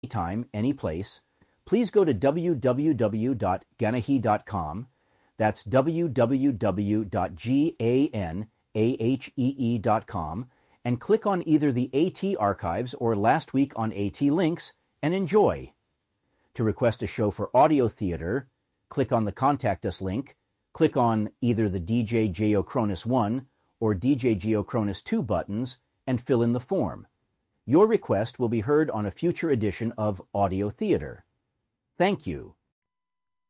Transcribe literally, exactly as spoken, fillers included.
anytime, any place, please go to w w w dot ganahe dot com. That's w w w dot ganahee dot com, and click on either the AT Archives or Last Week on AT links and enjoy. To request a show for audio theater, click on the Contact Us link, click on either the D J Geochronus one or D J Geochronus two buttons, and fill in the form. Your request will be heard on a future edition of Audio Theater. Thank you.